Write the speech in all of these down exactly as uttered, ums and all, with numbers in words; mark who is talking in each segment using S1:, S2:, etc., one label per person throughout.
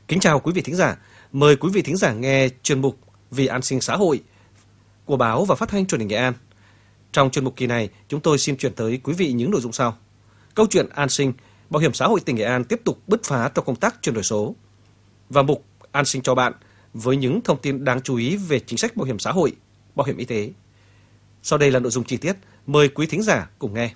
S1: Kính chào quý vị thính giả. Mời quý vị thính giả nghe chuyên mục Vì an sinh xã hội của báo và phát thanh truyền hình Nghệ An. Trong chuyên mục kỳ này, chúng tôi xin chuyển tới quý vị những nội dung sau. Câu chuyện an sinh, Bảo hiểm xã hội tỉnh Nghệ An tiếp tục bứt phá trong công tác chuyển đổi số. Và mục An sinh cho bạn với những thông tin đáng chú ý về chính sách bảo hiểm xã hội, bảo hiểm y tế. Sau đây là nội dung chi tiết, mời quý thính giả cùng nghe.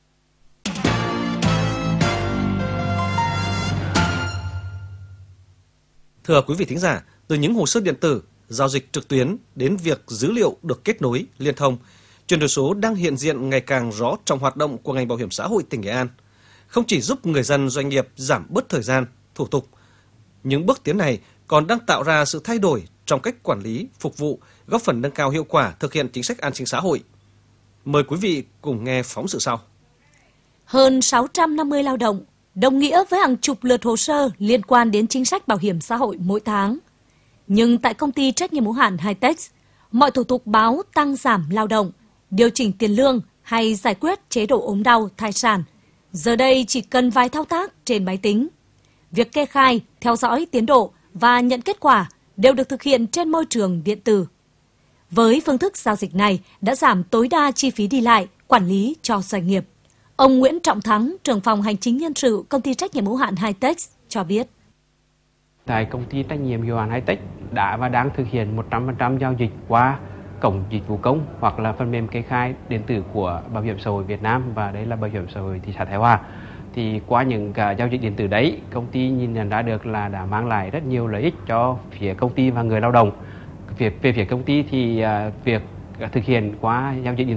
S1: Thưa quý vị thính giả, từ những hồ sơ điện tử, giao dịch trực tuyến đến việc dữ liệu được kết nối, liên thông, chuyển đổi số đang hiện diện ngày càng rõ trong hoạt động của ngành bảo hiểm xã hội tỉnh Nghệ An. Không chỉ giúp người dân doanh nghiệp giảm bớt thời gian, thủ tục, những bước tiến này còn đang tạo ra sự thay đổi trong cách quản lý, phục vụ, góp phần nâng cao hiệu quả thực hiện chính sách an sinh xã hội. Mời quý vị cùng nghe phóng sự sau.
S2: Hơn sáu trăm năm mươi lao động, đồng nghĩa với hàng chục lượt hồ sơ liên quan đến chính sách bảo hiểm xã hội mỗi tháng. Nhưng tại công ty trách nhiệm hữu hạn Hi-Tech, mọi thủ tục báo tăng giảm lao động, điều chỉnh tiền lương hay giải quyết chế độ ốm đau, thai sản, giờ đây chỉ cần vài thao tác trên máy tính. Việc kê khai, theo dõi tiến độ và nhận kết quả đều được thực hiện trên môi trường điện tử. Với phương thức giao dịch này đã giảm tối đa chi phí đi lại, quản lý cho doanh nghiệp. Ông Nguyễn Trọng Thắng, trưởng phòng hành chính nhân sự công ty trách nhiệm hữu hạn Hi-Tech cho biết.
S3: Tại công ty trách nhiệm hữu hạn Hi-Tech đã và đang thực hiện một trăm phần trăm giao dịch qua cổng dịch vụ công hoặc là phần mềm kê khai điện tử của Bảo hiểm xã hội Việt Nam, và đây là Bảo hiểm xã hội thị xã Thái Hòa. Thì qua những cả giao dịch điện tử đấy, công ty nhìn nhận ra được là đã mang lại rất nhiều lợi ích cho phía công ty và người lao động. Về, về phía công ty thì uh, việc thực hiện qua giao dịch điện